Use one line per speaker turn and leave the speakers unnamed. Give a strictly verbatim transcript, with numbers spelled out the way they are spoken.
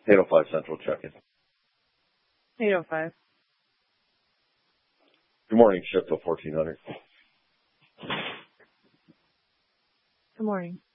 eight oh five Central, check-in.
eight oh five.
Good morning, ship till fourteen hundred.
Good morning.